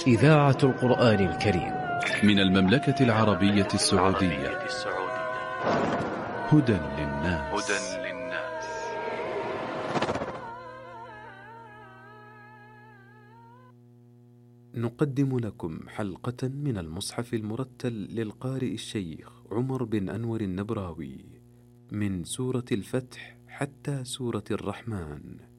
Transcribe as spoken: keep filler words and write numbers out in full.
إذاعة القرآن الكريم من المملكة العربية السعودية. هدى للناس. هدى للناس. نقدم لكم حلقة من المصحف المرتل للقارئ الشيخ عمر بن أنور النبراوي من سورة الفتح حتى سورة الرحمن.